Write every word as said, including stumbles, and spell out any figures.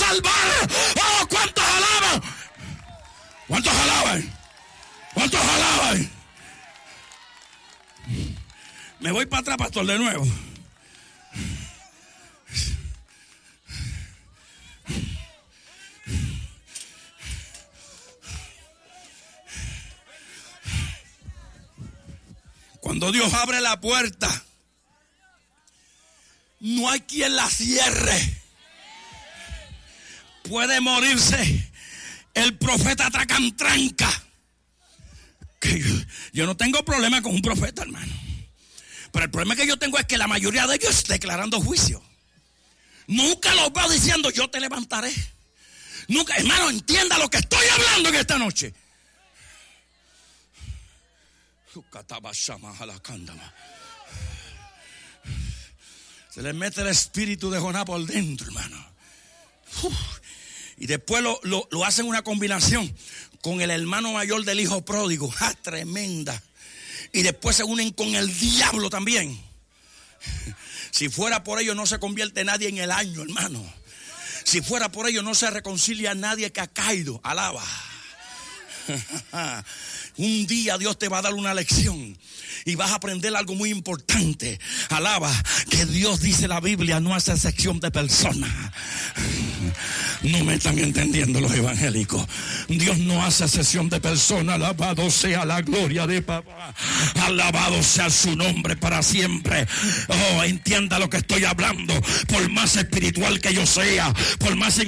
salvar. Oh, ¿cuántos alaban? ¿Cuántos alaban? ¿Cuántos alaban? Me voy para atrás, pastor, de nuevo. Cuando Dios abre la puerta, no hay quien la cierre. Puede morirse el profeta Tracantranca. Que yo, yo no tengo problema con un profeta, hermano. Pero el problema que yo tengo es que la mayoría de ellos declarando juicio. Nunca los veo diciendo yo te levantaré. Nunca, hermano, entienda lo que estoy hablando en esta noche. Se les mete el espíritu de Jonás por dentro, hermano. Uf. Y después lo, lo, lo hacen una combinación con el hermano mayor del hijo pródigo. ¡Ja, tremenda! Y después se unen con el diablo también. Si fuera por ello no se convierte nadie en el año, hermano. Si fuera por ello no se reconcilia nadie que ha caído. Alaba. Un día Dios te va a dar una lección y vas a aprender algo muy importante. Alaba, que Dios, dice la Biblia, no hace excepción de personas. No me están entendiendo los evangélicos. Dios no hace excepción de personas. Alabado sea la gloria de papá. Alabado sea su nombre para siempre. Oh, entienda lo que estoy hablando. Por más espiritual que yo sea, por más